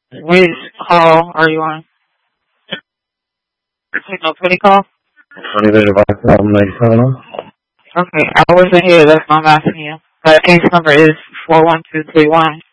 Which call are you on? Signal 20 call? 20 device, 97 on? Okay, I wasn't here, that's why I'm asking you. The case number is 41231.